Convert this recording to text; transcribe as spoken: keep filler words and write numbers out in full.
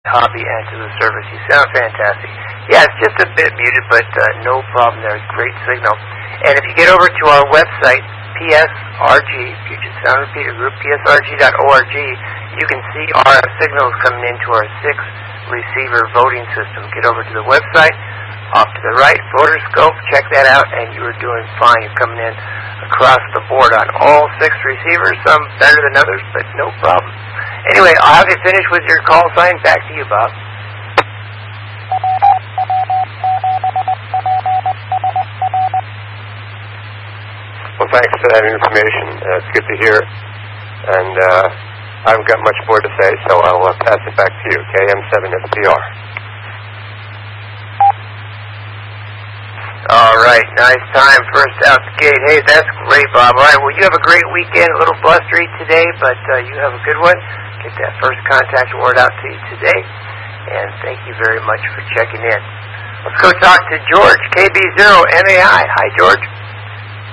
hobby and to the service. You sound fantastic. Yeah, it's just a bit muted, but uh, no problem there. Great signal. And if you get over to our website, P S R G, Puget Sound Repeater Group, P S R G dot org, you can see our signals coming into our six receiver voting system. Get over to the website, off to the right, voter scope, check that out, and you are doing fine. You're coming in across the board on all six receivers, some better than others, but no problem. Anyway, I'll have you finish with your call sign. Back to you, Bob. Well, thanks for that information. Uh, it's good to hear. And uh, I haven't got much more to say, so I'll uh, pass it back to you. K M seven S P R. All right, nice time. First out the gate. Hey, that's great, Bob. All right, well, you have a great weekend. A little blustery today, but uh, you have a good one. Get that first contact word out to you today. And thank you very much for checking in. Let's go talk to George, K B zero N A I. Hi, George.